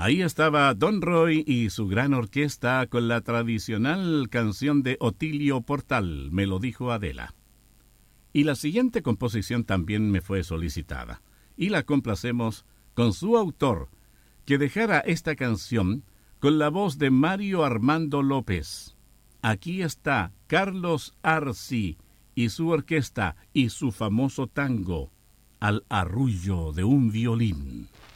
Ahí estaba Don Roy y su gran orquesta con la tradicional canción de Otilio Portal, me lo dijo Adela. Y la siguiente composición también me fue solicitada, y la complacemos con su autor, que dejara esta canción con la voz de Mario Armando López. Aquí está Carlos Arci y su orquesta y su famoso tango, Al arrullo de un violín.